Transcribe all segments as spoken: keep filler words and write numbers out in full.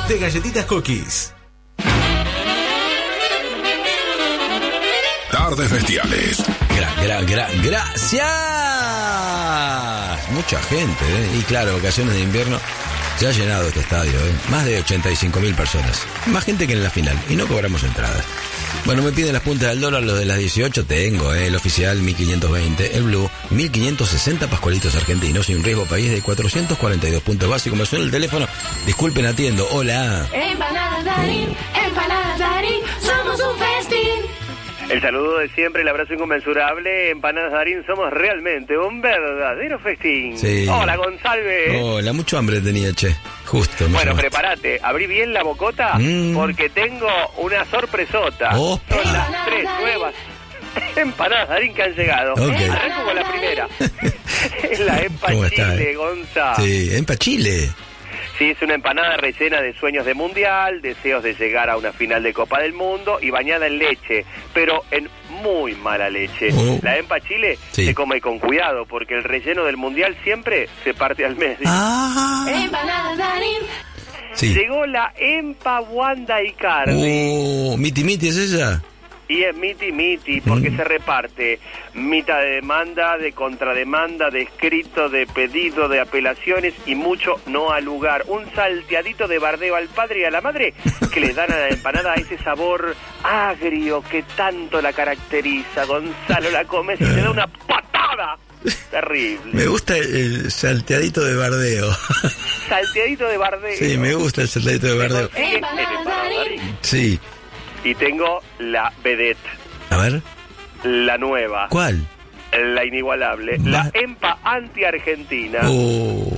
de galletitas Cookies. Tardes Bestiales. Gra, gra, gra, gracias. Mucha gente, ¿eh? Y claro, vacaciones de invierno. Se ha llenado este estadio, ¿eh? Más de ochenta y cinco mil personas. Más gente que en la final. Y no cobramos entradas. Bueno, me piden las puntas del dólar, los de las dieciocho tengo, ¿eh? El oficial mil quinientos veinte, el blue mil quinientos sesenta pascualitos argentinos y un riesgo país de cuatrocientos cuarenta y dos puntos básicos. Me suena el teléfono. Disculpen, atiendo. Hola. Empanadas Darín, empanadas Darín, somos un festín. El saludo de siempre, el abrazo inconmensurable. Empanadas Darín, somos realmente un verdadero festín. Sí. Hola, González. Hola, mucho hambre tenía, che. Justo. Bueno, llamaste. prepárate. Abrí bien la bocota mm. porque tengo una sorpresota. Oh. Son las tres nuevas empanadas Darín que han llegado. Okay. Arranco con la primera. Es la Empa Chile, Gonza. Sí, Empa Chile. Sí, es una empanada rellena de sueños de mundial, deseos de llegar a una final de Copa del Mundo y bañada en leche, pero en muy mala leche. Oh. La Empa Chile sí. se come con cuidado porque el relleno del mundial siempre se parte al medio. Ah. Empanadas Darín. Sí. Llegó la Empa Wanda Icardi. Oh, Miti Miti es ella. Y es miti miti, porque mm. se reparte mitad de demanda, de contrademanda, de escrito, de pedido, de apelaciones y mucho no al lugar. Un salteadito de bardeo al padre y a la madre que le dan a la empanada ese sabor agrio que tanto la caracteriza. Gonzalo, la comes y te da una patada. Terrible. Me gusta el salteadito de bardeo. Salteadito de bardeo. Sí, me gusta el salteadito de bardeo. Empanadas Darín. Sí. Y tengo la vedette. A ver. La nueva. ¿Cuál? La inigualable. Ma- La Empa anti-argentina. Oh.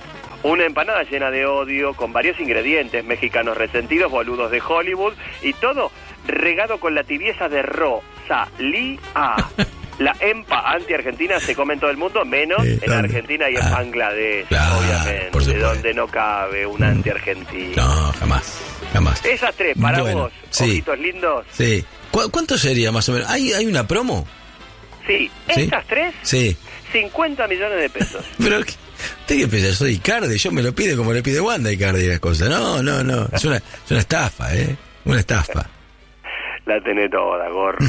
Una empanada llena de odio, con varios ingredientes, mexicanos resentidos, boludos de Hollywood, y todo regado con la tibieza de Rosalía. La Empa anti-argentina se come en todo el mundo, menos Eh, en ¿dónde? Argentina y en Ah, Bangladesh, claro, obviamente, por supuesto. donde no cabe un anti-argentino. No, jamás. Jamás. Esas tres, para Bueno, vos, sí. ojitos lindos. Sí. ¿Cu- ¿Cuánto sería más o menos? ¿Hay, hay una promo? Sí, ¿Sí? esas tres, Sí. cincuenta millones de pesos. Pero, ¿qué- ¿usted qué piensa? Soy Icardi, yo me lo pide como le pide Wanda Icardi las cosas. No, no, no. Es una, es una estafa, ¿eh? Una estafa. La tenés toda, gorro.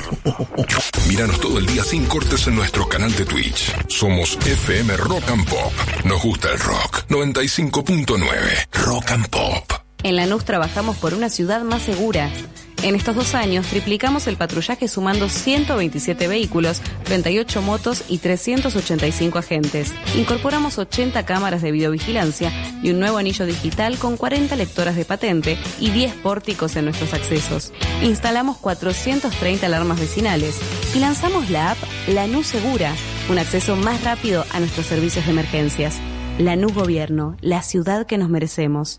Míranos todo el día sin cortes en nuestro canal de Twitch. Somos F M Rock and Pop. Nos gusta el rock. noventa y cinco punto nueve Rock and Pop. En Lanús trabajamos por una ciudad más segura. En estos dos años triplicamos el patrullaje sumando ciento veintisiete vehículos, treinta y ocho motos y trescientos ochenta y cinco agentes. Incorporamos ochenta cámaras de videovigilancia y un nuevo anillo digital con cuarenta lectoras de patente y diez pórticos en nuestros accesos. Instalamos cuatrocientas treinta alarmas vecinales y lanzamos la app Lanús Segura, un acceso más rápido a nuestros servicios de emergencias. Lanús Gobierno, la ciudad que nos merecemos.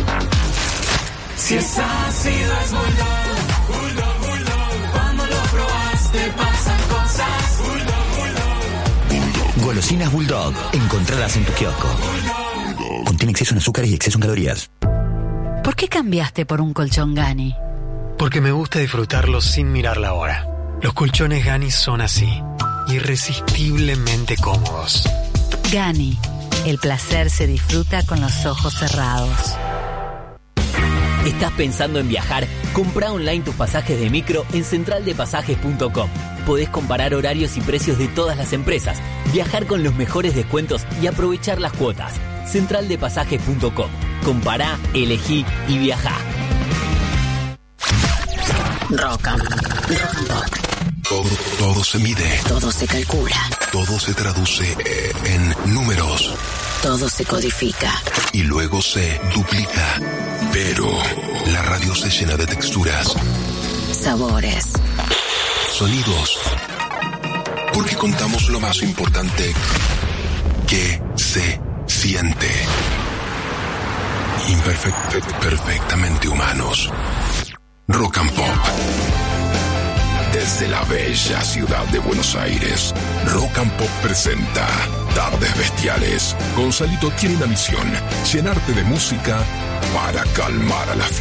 Si es ácido es Bulldog, Bulldog, Bulldog. Cuando lo probaste pasan cosas. Bulldog, Bulldog. Golosinas Bulldog, encontradas en tu kiosco. Contiene exceso en azúcares y exceso en calorías. ¿Por qué cambiaste por un colchón Gani? Porque me gusta disfrutarlo sin mirar la hora. Los colchones Gani son así, irresistiblemente cómodos. Gani, el placer se disfruta con los ojos cerrados. ¿Estás pensando en viajar? Compra online tus pasajes de micro en central de pasajes punto com. Podés comparar horarios y precios de todas las empresas, viajar con los mejores descuentos y aprovechar las cuotas. central de pasajes punto com. Compará, elegí y viajá. Rock and, rock and pop. Todo, todo se mide. Todo se calcula. Todo se traduce en números. Todo se codifica. Y luego se duplica. Pero la radio se llena de texturas. Sabores. Sonidos. Porque contamos lo más importante que se siente. Imperfect, perfectamente humanos. Rock and Pop. Desde la bella ciudad de Buenos Aires, Rock and Pop presenta Tardes Bestiales. Gonzalito tiene una misión: llenarte de música para calmar a la fiera.